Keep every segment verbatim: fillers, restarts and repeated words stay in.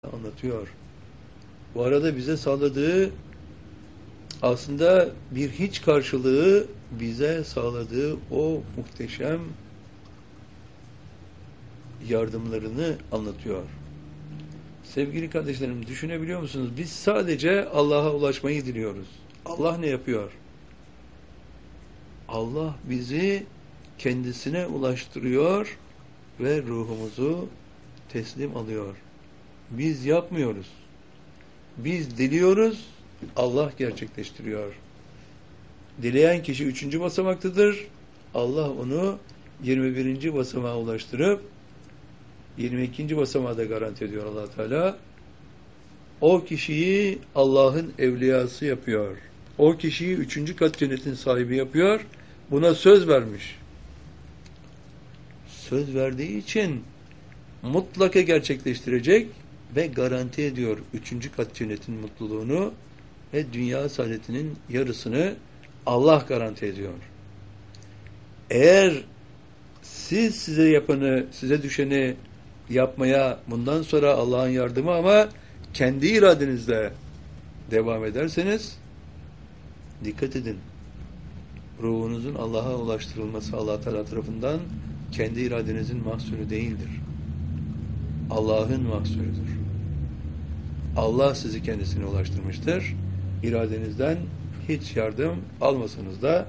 anlatıyor. Bu arada bize sağladığı aslında bir hiç karşılığı bize sağladığı o muhteşem yardımlarını anlatıyor. Sevgili kardeşlerim, düşünebiliyor musunuz? Biz sadece Allah'a ulaşmayı diliyoruz. Allah ne yapıyor? Allah bizi kendisine ulaştırıyor ve ruhumuzu teslim alıyor. Biz yapmıyoruz. Biz diliyoruz, Allah gerçekleştiriyor. Dileyen kişi üçüncü basamaktadır. Allah onu yirmi birinci basamağa ulaştırıp yirmi ikinci basamağı da garanti ediyor Allah Teala. O kişiyi Allah'ın evliyası yapıyor. O kişiyi üçüncü kat cennetin sahibi yapıyor. Buna söz vermiş. Söz verdiği için mutlaka gerçekleştirecek ve garanti ediyor üçüncü kat cennetin mutluluğunu ve dünya saadetinin yarısını Allah garanti ediyor. Eğer siz size yapanı, size düşeni yapmaya bundan sonra Allah'ın yardımı ama kendi iradenizle devam ederseniz dikkat edin. Ruhunuzun Allah'a ulaştırılması Allah Teala tarafından kendi iradenizin mahsulü değildir. Allah'ın mahsulüdür. Allah sizi kendisine ulaştırmıştır. İradenizden hiç yardım almasanız da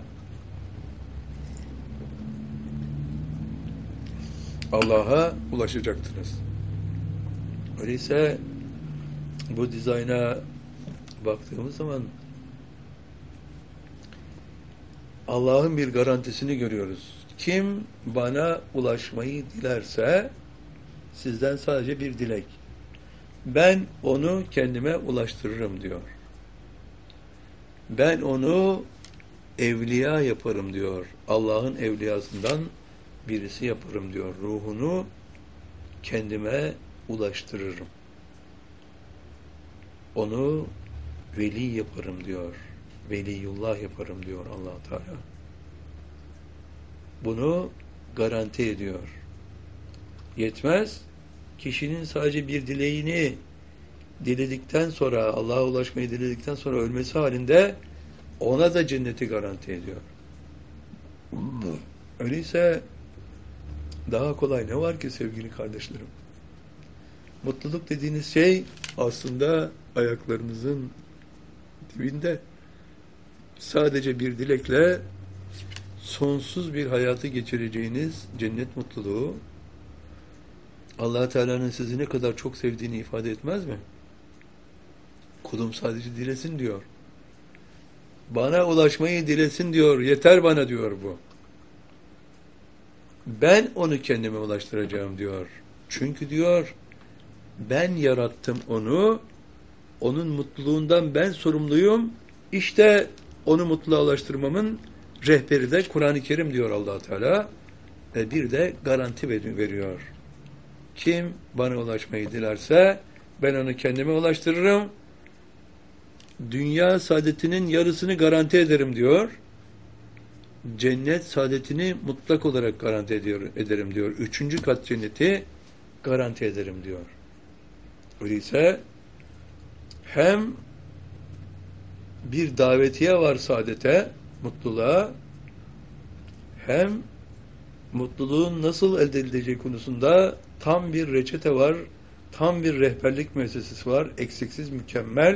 Allah'a ulaşacaksınız. Öyleyse bu dizayna baktığımız zaman Allah'ın bir garantisini görüyoruz. Kim bana ulaşmayı dilerse sizden sadece bir dilek. Ben onu kendime ulaştırırım diyor. Ben onu evliya yaparım diyor. Allah'ın evliyasından birisi yaparım diyor. Ruhunu kendime ulaştırırım. Onu veli yaparım diyor. Veliyullah yaparım diyor Allah Teala. Bunu garanti ediyor. Yetmez. Kişinin sadece bir dileğini diledikten sonra, Allah'a ulaşmayı diledikten sonra ölmesi halinde ona da cenneti garanti ediyor. Öyleyse daha kolay ne var ki sevgili kardeşlerim? Mutluluk dediğiniz şey aslında ayaklarınızın dibinde. Sadece bir dilekle sonsuz bir hayatı geçireceğiniz cennet mutluluğu Allah Teala'nın sizi ne kadar çok sevdiğini ifade etmez mi? Kulum sadece dilesin diyor. Bana ulaşmayı dilesin diyor. Yeter bana diyor bu. Ben onu kendime ulaştıracağım diyor. Çünkü diyor ben yarattım onu. Onun mutluluğundan ben sorumluyum. İşte onu mutluluğa ulaştırmamın rehberi de Kur'an-ı Kerim diyor Allah Teala. Ve bir de garanti veriyor. Kim bana ulaşmayı dilerse ben onu kendime ulaştırırım. Dünya saadetinin yarısını garanti ederim diyor. Cennet saadetini mutlak olarak garanti ediyor, ederim diyor. Üçüncü kat cenneti garanti ederim diyor. Öyleyse hem bir davetiye var saadete, mutluluğa, hem mutluluğun nasıl elde edilecek konusunda tam bir reçete var, tam bir rehberlik müessesesi var, eksiksiz, mükemmel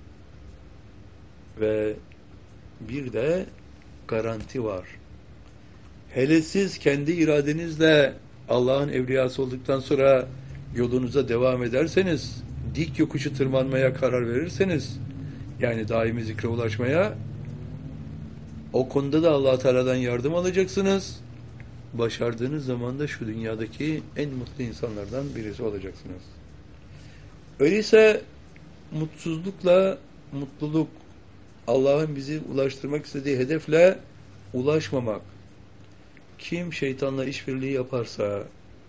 ve bir de garanti var. Hele siz kendi iradenizle Allah'ın evliyası olduktan sonra yolunuza devam ederseniz, dik yokuşu tırmanmaya karar verirseniz, yani daimi zikre ulaşmaya, o konuda da Allah Teala'dan yardım alacaksınız. Başardığınız zaman da şu dünyadaki en mutlu insanlardan birisi olacaksınız. Öyleyse mutsuzlukla mutluluk, Allah'ın bizi ulaştırmak istediği hedefle ulaşmamak. Kim şeytanla işbirliği yaparsa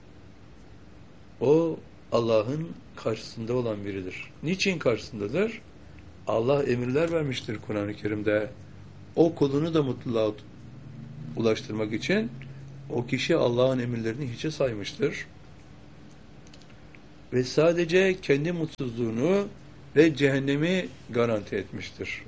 o Allah'ın karşısında olan biridir. Niçin karşısındadır? Allah emirler vermiştir Kur'an-ı Kerim'de. O kulunu da mutluluğa ulaştırmak için o kişi Allah'ın emirlerini hiçe saymıştır. ve sadece kendi mutsuzluğunu ve cehennemi garanti etmiştir.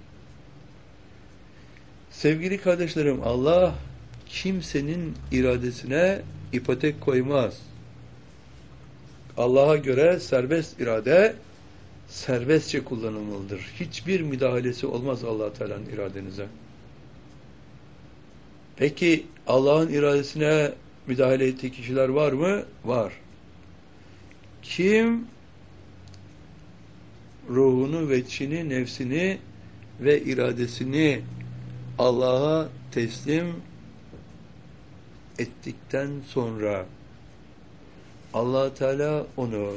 Sevgili kardeşlerim, Allah kimsenin iradesine ipotek koymaz. Allah'a göre serbest irade serbestçe kullanılmalıdır. Hiçbir müdahalesi olmaz Allah Teala'nın iradenize. Peki Allah'ın iradesine müdahale ettiği kişiler var mı? Var. Kim ruhunu, veçhini, nefsini ve iradesini Allah'a teslim ettikten sonra Allah Teala onu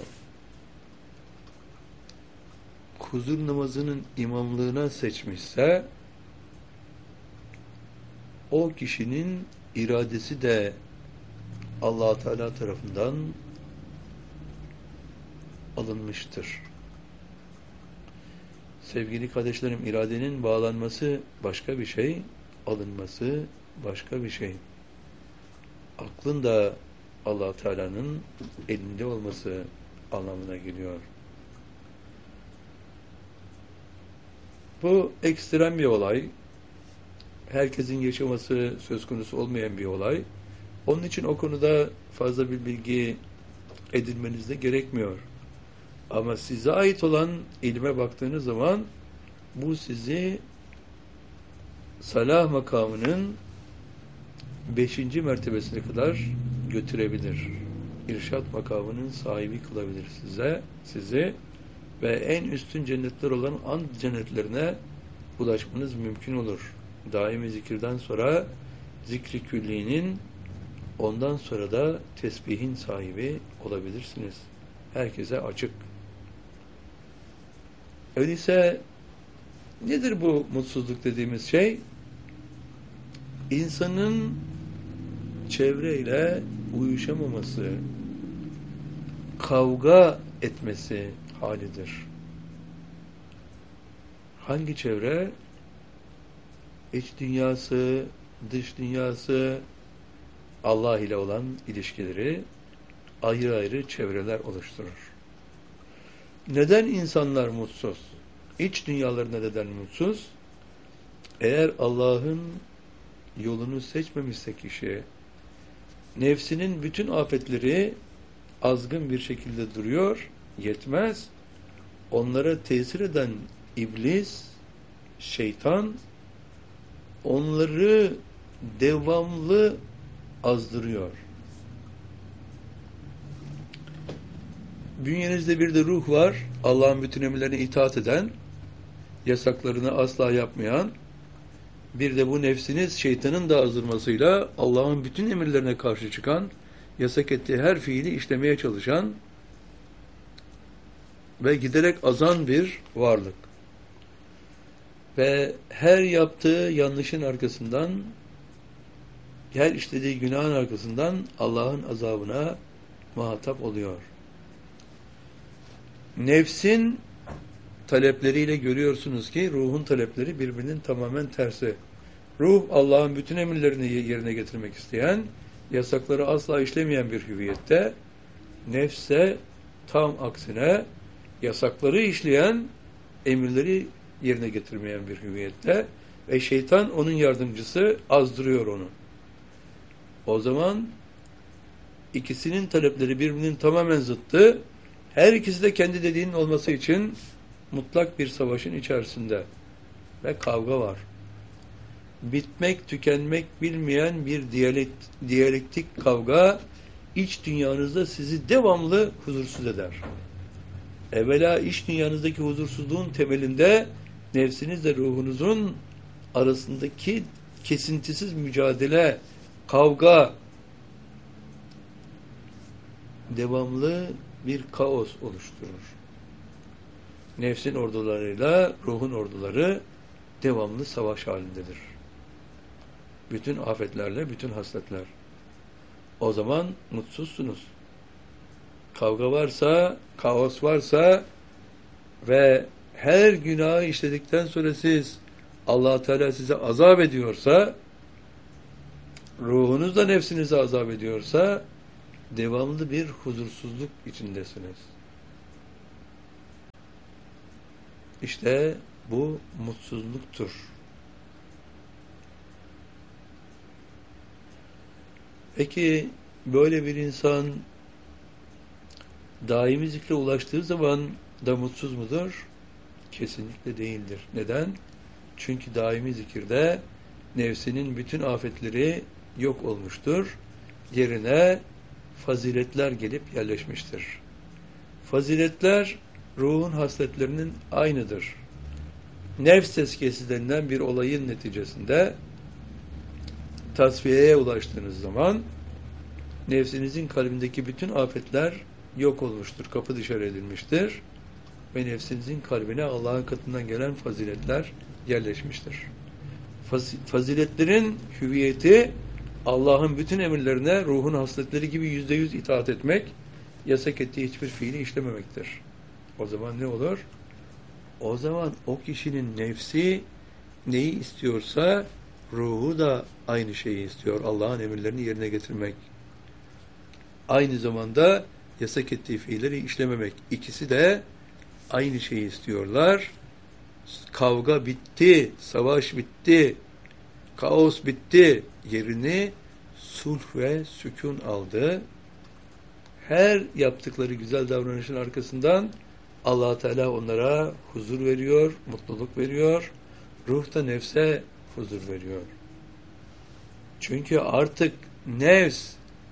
huzur namazının imamlığına seçmişse, o kişinin iradesi de Allah Teala tarafından alınmıştır. Sevgili kardeşlerim, iradenin bağlanması başka bir şey, alınması başka bir şey. Aklın da Allah Teala'nın elinde olması anlamına geliyor. Bu ekstrem bir olay. Herkesin yaşaması söz konusu olmayan bir olay. Onun için o konuda fazla bir bilgi edinmeniz de gerekmiyor. Ama size ait olan ilme baktığınız zaman bu sizi salah makamının beşinci mertebesine kadar götürebilir. İrşad makamının sahibi kılabilir size, sizi ve en üstün cennetler olan and cennetlerine ulaşmanız mümkün olur. Daimi zikirden sonra zikri külliğinin, ondan sonra da tesbihin sahibi olabilirsiniz. Herkese açık. Öyleyse nedir bu mutsuzluk dediğimiz şey? İnsanın çevreyle uyuşamaması, kavga etmesi halidir. Hangi çevre? İç dünyası, dış dünyası, Allah ile olan ilişkileri ayrı ayrı çevreler oluşturur. Neden insanlar mutsuz? İç dünyalarında neden mutsuz? Eğer Allah'ın yolunu seçmemişse kişi, nefsinin bütün afetleri azgın bir şekilde duruyor, yetmez. Onlara tesir eden iblis, şeytan, onları devamlı azdırıyor. Bünyenizde bir de ruh var, Allah'ın bütün emirlerine itaat eden, yasaklarını asla yapmayan, bir de bu nefsiniz şeytanın da azdırmasıyla Allah'ın bütün emirlerine karşı çıkan, yasak ettiği her fiili işlemeye çalışan ve giderek azan bir varlık. Ve her yaptığı yanlışın arkasından, her işlediği günahın arkasından Allah'ın azabına muhatap oluyor. Nefsin talepleriyle görüyorsunuz ki ruhun talepleri birbirinin tamamen tersi. Ruh Allah'ın bütün emirlerini yerine getirmek isteyen, yasakları asla işlemeyen bir hüviyette, nefse tam aksine yasakları işleyen, emirleri yerine getirmeyen bir hüviyette ve şeytan onun yardımcısı, azdırıyor onu. O zaman ikisinin talepleri birbirinin tamamen zıttı. Her ikisi de kendi dediğinin olması için mutlak bir savaşın içerisinde ve kavga var. Bitmek, tükenmek bilmeyen bir diyalekt, diyalektik kavga iç dünyanızda sizi devamlı huzursuz eder. Evvela iç dünyanızdaki huzursuzluğun temelinde nefsinizle ruhunuzun arasındaki kesintisiz mücadele, kavga, devamlı bir kaos oluşturur. Nefsin ordularıyla ruhun orduları devamlı savaş halindedir. Bütün afetlerle, bütün hasletler. O zaman mutsuzsunuz. Kavga varsa, kaos varsa ve her günahı işledikten sonra siz, Allah Teala size azap ediyorsa, ruhunuz da nefsinize azap ediyorsa, devamlı bir huzursuzluk içindesiniz. İşte bu mutsuzluktur. Peki böyle bir insan daimi zikre ulaştığı zaman da mutsuz mudur? Kesinlikle değildir. Neden? Çünkü daimi zikirde nefsinin bütün afetleri yok olmuştur. Yerine faziletler gelip yerleşmiştir. Faziletler ruhun hasletlerinin aynıdır. Nefs tezkiyesi denilen bir olayın neticesinde tasfiyeye ulaştığınız zaman nefsinizin kalbindeki bütün afetler yok olmuştur, kapı dışarı edilmiştir ve nefsinizin kalbine Allah'ın katından gelen faziletler yerleşmiştir. Faz faziletlerin hüviyeti Allah'ın bütün emirlerine ruhun hasletleri gibi yüzde yüz itaat etmek, yasak ettiği hiçbir fiili işlememektir. O zaman ne olur? O zaman o kişinin nefsi neyi istiyorsa ruhu da aynı şeyi istiyor. Allah'ın emirlerini yerine getirmek. Aynı zamanda yasak ettiği fiilleri işlememek. İkisi de aynı şeyi istiyorlar. Kavga bitti, savaş bitti, kaos bitti. Yerini sulh ve sükun aldı. Her yaptıkları güzel davranışın arkasından Allah Teala onlara huzur veriyor, mutluluk veriyor. Ruh da nefse huzur veriyor. Çünkü artık nefs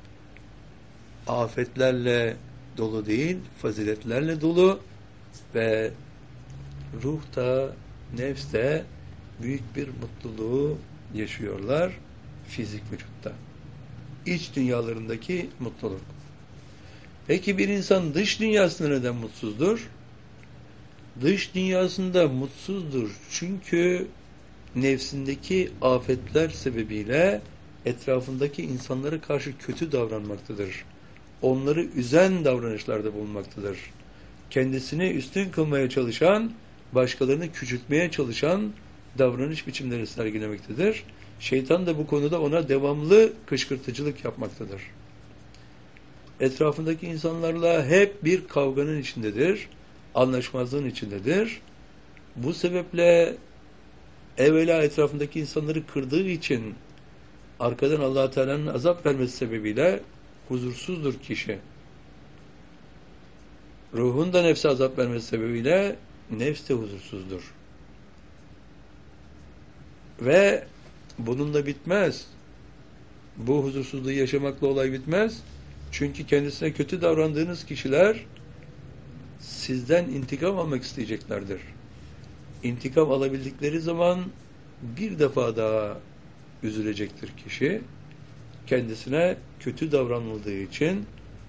afetlerle dolu değil, faziletlerle dolu ve ruh da nefs de büyük bir mutluluğu yaşıyorlar fizik vücutta. İç dünyalarındaki mutluluk. Peki bir insan dış dünyasında neden mutsuzdur? Dış dünyasında mutsuzdur çünkü nefsindeki afetler sebebiyle etrafındaki insanlara karşı kötü davranmaktadır. Onları üzen davranışlarda bulunmaktadır. Kendisini üstün kılmaya çalışan, başkalarını küçültmeye çalışan davranış biçimleri sergilemektedir. Şeytan da bu konuda ona devamlı kışkırtıcılık yapmaktadır. Etrafındaki insanlarla hep bir kavganın içindedir, anlaşmazlığın içindedir. Bu sebeple evvela etrafındaki insanları kırdığı için arkadan Allah Teala'nın azap vermesi sebebiyle huzursuzdur kişi. Ruhun da nefse azap vermesi sebebiyle nefs de huzursuzdur. Ve bununla bitmez. Bu huzursuzluğu yaşamakla olay bitmez. Çünkü kendisine kötü davrandığınız kişiler sizden intikam almak isteyeceklerdir. İntikam alabildikleri zaman bir defa daha üzülecektir kişi. Kendisine kötü davranıldığı için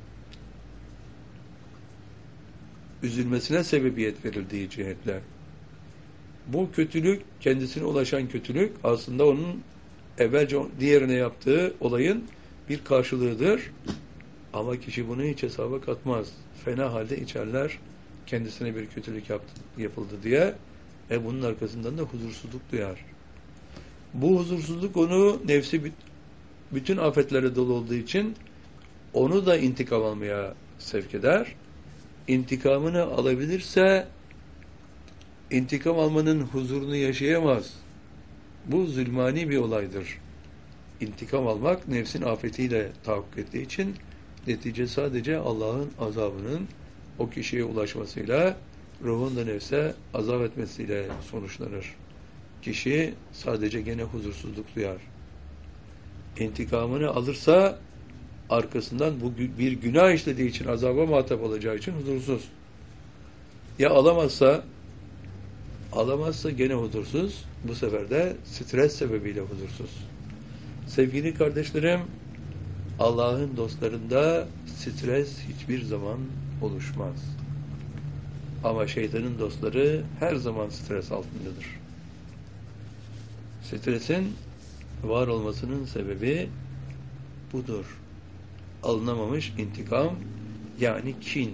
üzülmesine sebebiyet verildiği cihetle. Bu kötülük, kendisine ulaşan kötülük aslında onun evvelce diğerine yaptığı olayın bir karşılığıdır. Ama kişi bunu hiç hesaba katmaz. Fena halde içerler kendisine bir kötülük yaptı, yapıldı diye. E bunun arkasından da huzursuzluk duyar. Bu huzursuzluk onu nefsi bütün afetlere dolu olduğu için onu da intikam almaya sevk eder. İntikamını alabilirse intikam almanın huzurunu yaşayamaz. Bu zulmani bir olaydır. İntikam almak nefsin afetiyle tahakkuk ettiği için netice sadece Allah'ın azabının o kişiye ulaşmasıyla ruhun da nefse azap etmesiyle sonuçlanır. Kişi sadece gene huzursuzluk duyar. İntikamını alırsa arkasından bu bir günah işlediği için azaba muhatap olacağı için huzursuz. Ya alamazsa alamazsa gene huzursuz. Bu sefer de stres sebebiyle huzursuz. Sevgili kardeşlerim, Allah'ın dostlarında stres hiçbir zaman oluşmaz. Ama şeytanın dostları her zaman stres altındadır. Stresin var olmasının sebebi budur. Alınamamış intikam, yani kin.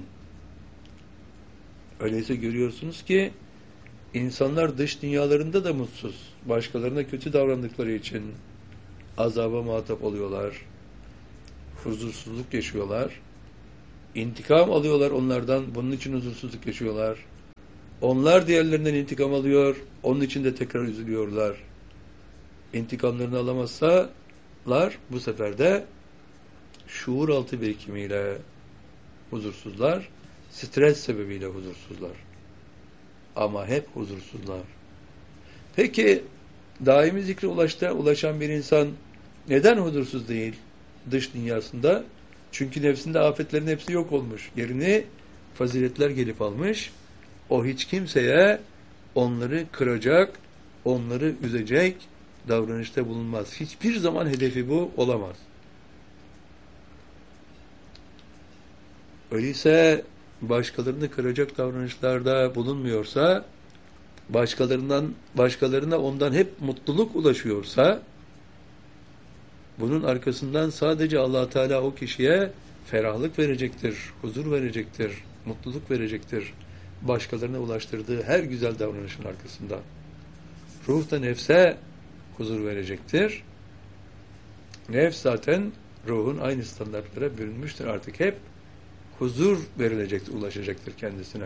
Öyleyse görüyorsunuz ki insanlar dış dünyalarında da mutsuz. Başkalarına kötü davrandıkları için azaba muhatap oluyorlar. Huzursuzluk yaşıyorlar. İntikam alıyorlar onlardan. Bunun için huzursuzluk yaşıyorlar. Onlar diğerlerinden intikam alıyor. Onun için de tekrar üzülüyorlar. İntikamlarını alamazsalar bu sefer de şuur altı birikimiyle huzursuzlar. Stres sebebiyle huzursuzlar. Ama hep huzursuzlar. Peki daimi zikre ulaşta, ulaşan bir insan neden huzursuz değil dış dünyasında? Çünkü nefsinde afetlerin hepsi yok olmuş. Yerini faziletler gelip almış. O hiç kimseye onları kıracak, onları üzecek davranışta bulunmaz. Hiçbir zaman hedefi bu olamaz. Öyleyse başkalarını kıracak davranışlarda bulunmuyorsa, başkalarından başkalarına ondan hep mutluluk ulaşıyorsa, bunun arkasından sadece Allah Teala o kişiye ferahlık verecektir, huzur verecektir, mutluluk verecektir. Başkalarına ulaştırdığı her güzel davranışın arkasında. Ruh da nefse huzur verecektir. Nefs zaten ruhun aynı standartlara bürünmüştür. Artık hep huzur verilecektir, ulaşacaktır kendisine.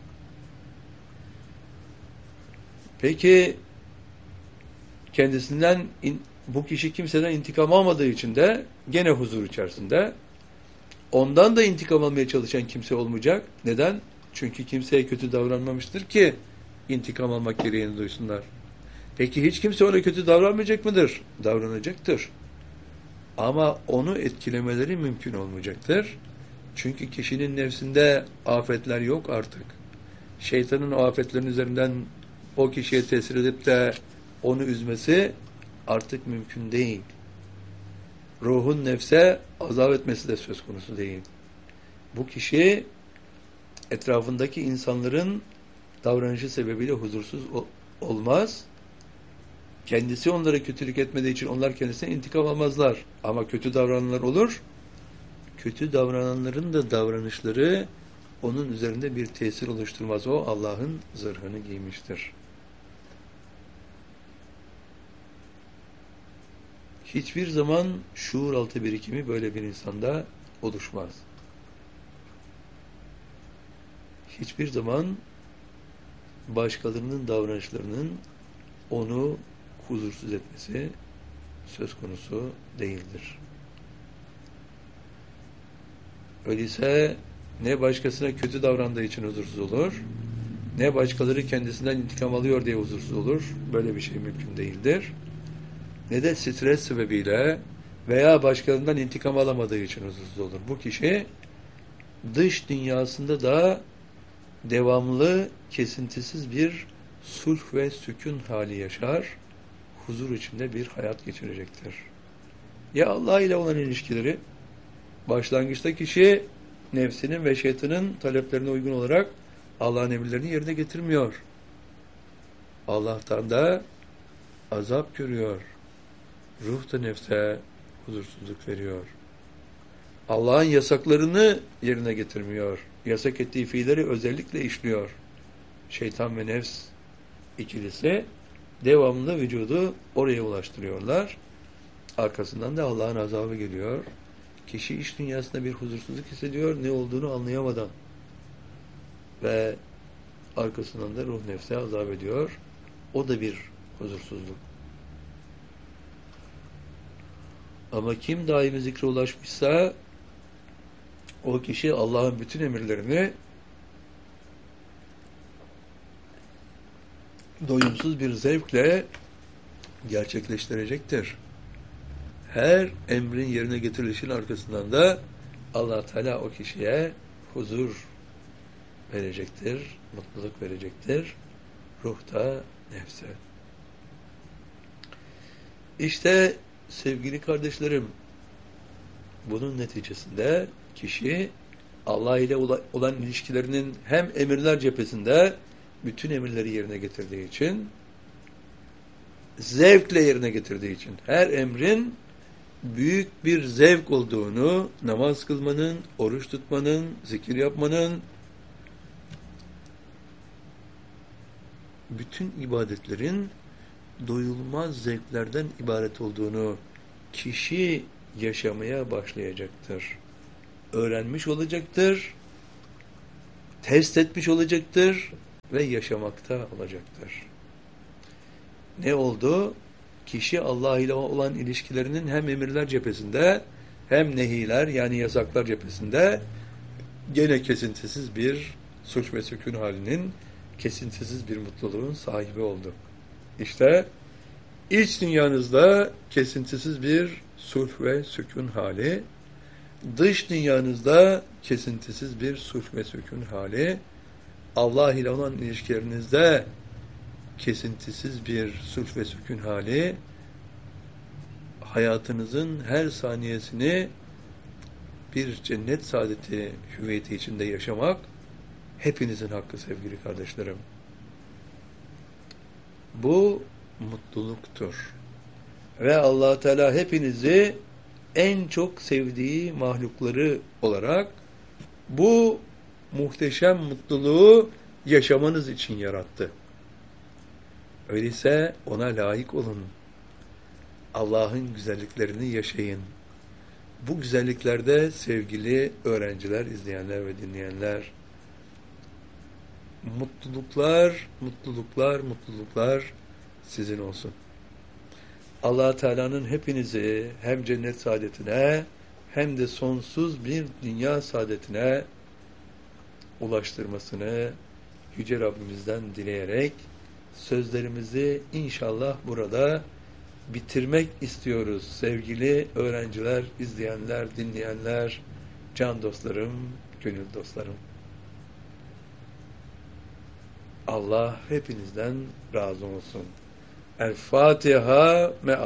Peki kendisinden in, bu kişi kimseden intikam almadığı için de gene huzur içerisinde. Ondan da intikam almaya çalışan kimse olmayacak. Neden? Çünkü kimseye kötü davranmamıştır ki intikam almak gereğini duysunlar. Peki hiç kimse ona kötü davranmayacak mıdır? Davranacaktır. Ama onu etkilemeleri mümkün olmayacaktır. Çünkü kişinin nefsinde afetler yok artık. Şeytanın o afetlerin üzerinden o kişiye tesir edip de onu üzmesi artık mümkün değil. Ruhun nefse azap etmesi de söz konusu değil. Bu kişi etrafındaki insanların davranışı sebebiyle huzursuz olmaz. Kendisi onlara kötülük etmediği için onlar kendisine intikam almazlar. Ama kötü davrananlar olur. Kötü davrananların da davranışları onun üzerinde bir tesir oluşturmaz. O Allah'ın zırhını giymiştir. Hiçbir zaman şuur altı birikimi böyle bir insanda oluşmaz. Hiçbir zaman başkalarının davranışlarının onu huzursuz etmesi söz konusu değildir. Öyleyse ne başkasına kötü davrandığı için huzursuz olur, ne başkaları kendisinden intikam alıyor diye huzursuz olur. Böyle bir şey mümkün değildir. Ne de stres sebebiyle veya başkalarından intikam alamadığı için huzursuz olur. Bu kişi dış dünyasında da devamlı, kesintisiz bir sulh ve sükun hali yaşar, huzur içinde bir hayat geçirecektir. Ya Allah ile olan ilişkileri, başlangıçta kişi nefsinin ve şeytanın taleplerine uygun olarak Allah'ın emirlerini yerine getirmiyor. Allah'tan da azap görüyor. Ruh da nefse huzursuzluk veriyor. Allah'ın yasaklarını yerine getirmiyor. Yasak ettiği fiilleri özellikle işliyor. Şeytan ve nefs ikilisi devamlı vücudu oraya ulaştırıyorlar. Arkasından da Allah'ın azabı geliyor. Kişi iç dünyasında bir huzursuzluk hissediyor, ne olduğunu anlayamadan. Ve arkasından da ruh nefse azap ediyor. O da bir huzursuzluk. Ama kim daimi zikre ulaşmışsa o kişi Allah'ın bütün emirlerini doyumsuz bir zevkle gerçekleştirecektir. Her emrin yerine getirilişinin arkasından da Allah Teala o kişiye huzur verecektir, mutluluk verecektir. Ruhta nefse. İşte sevgili kardeşlerim, bunun neticesinde kişi Allah ile olan ilişkilerinin hem emirler cephesinde bütün emirleri yerine getirdiği için, zevkle yerine getirdiği için, her emrin büyük bir zevk olduğunu, namaz kılmanın, oruç tutmanın, zikir yapmanın, bütün ibadetlerin doyulmaz zevklerden ibaret olduğunu kişi yaşamaya başlayacaktır. Öğrenmiş olacaktır, test etmiş olacaktır ve yaşamakta olacaktır. Ne oldu? Kişi Allah ile olan ilişkilerinin hem emirler cephesinde hem nehiler yani yasaklar cephesinde gene kesintisiz bir sulh ve sükun halinin, kesintisiz bir mutluluğun sahibi oldu. İşte iç dünyanızda kesintisiz bir sulh ve sükun hali, dış dünyanızda kesintisiz bir sulh ve sükun hali, Allah ile olan ilişkilerinizde kesintisiz bir sulh ve sükun hali, hayatınızın her saniyesini bir cennet saadeti hüviyeti içinde yaşamak hepinizin hakkı sevgili kardeşlerim. Bu mutluluktur. Ve Allah Teala hepinizi en çok sevdiği mahlukları olarak bu muhteşem mutluluğu yaşamanız için yarattı. Öyleyse ona layık olun. Allah'ın güzelliklerini yaşayın. Bu güzelliklerde sevgili öğrenciler, izleyenler ve dinleyenler, mutluluklar, mutluluklar, mutluluklar sizin olsun. Allah Teala'nın hepinizi hem cennet saadetine hem de sonsuz bir dünya saadetine ulaştırmasını Yüce Rabbimizden dileyerek sözlerimizi inşallah burada bitirmek istiyoruz. Sevgili öğrenciler, izleyenler, dinleyenler, can dostlarım, gönül dostlarım. Allah hepinizden razı olsun. El Fatiha.